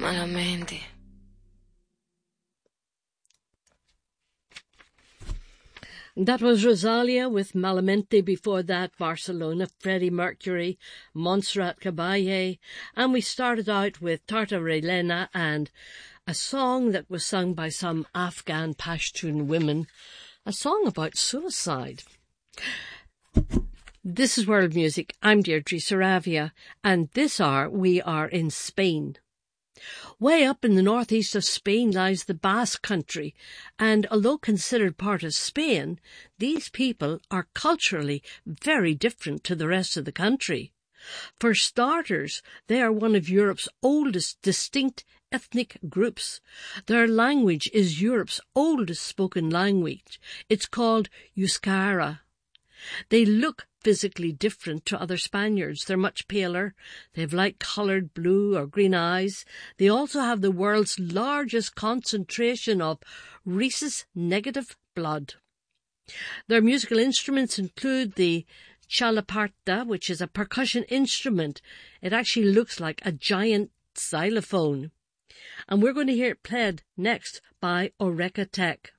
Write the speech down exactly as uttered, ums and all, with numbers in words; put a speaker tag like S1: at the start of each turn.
S1: Malamente.
S2: That was Rosalia with Malamente. Before that, Barcelona, Freddie Mercury, Montserrat Caballé. And we started out with Tartarelena and a song that was sung by some Afghan Pashtun women, a song about suicide. This is World Music. I'm Deirdre Saravia, and this hour we are in Spain. Way up in the northeast of Spain lies the Basque Country, and although considered part of Spain, these people are culturally very different to the rest of the country. For starters, they are one of Europe's oldest distinct ethnic groups. Their language is Europe's oldest spoken language. It's called Euskara. They look physically different to other Spaniards. They're much paler. They have light-coloured blue or green eyes. They also have the world's largest concentration of rhesus negative blood. Their musical instruments include the chalaparta, which is a percussion instrument. It actually looks like a giant xylophone. And we're going to hear it played next by Oreca Tech.